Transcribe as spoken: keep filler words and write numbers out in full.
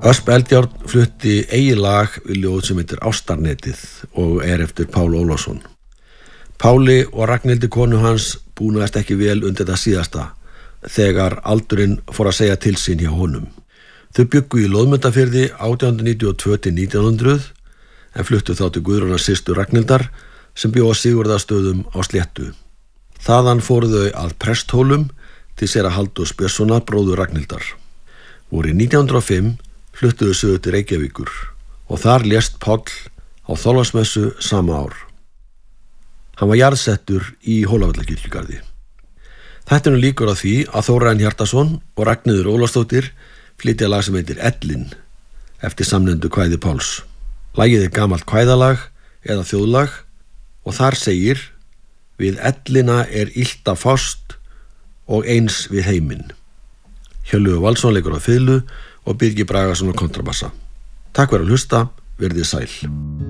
Ösp Eldjárn flutti eigið lag við ljóð sem heitir Ástarnetið og er eftir Pál Ólafsson. Páli og Ragnhildi konu hans búnaðist ekki vel undir þetta síðasta þegar aldurinn fór að segja til sín hjá honum. Þau bjuggu í Loðmundarfirði átján hundruð níutíu og tvö til nítján hundruð en fluttu þá til Guðrúnar systur Ragnhildar sem bjó á Sigurðarstöðum á Sléttu. Þaðan fóru þau að Presthólum til séra Halldórs Björnssonar bróður Ragnhildar. Vorið nítján hundruð og fimm fluttuðu sögu til Reykjavíkur og þar lést Páll á Þorláksmessu sama ár. Hann var jarðsettur í Hólavallakirkjugarði. Þetta er nú líkur á því að Þórarinn Hjartarson og Ragnheiður Ólafsdóttir flytja lag sem heitir Ellin eftir samnefndu kvæði Páls. Lagið er gamalt kvæðalag eða þjóðlag og þar segir: Við ellina er illt að fást og eins við heiminn. Hjörleifur Valsson leikur á fiðlu og Birgir Bragason á kontrabassa. Takk fyrir að hlusta, verðið sæl.